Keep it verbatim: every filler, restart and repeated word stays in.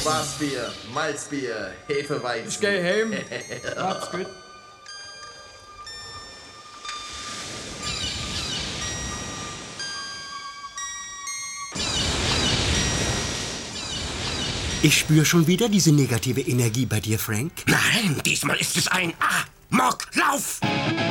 Schwarzbier, Malzbier, Hefeweizen. Ich geh heim. Macht's gut. Ich spüre schon wieder diese negative Energie bei dir, Frank. Nein, diesmal ist es ein Amoklauf.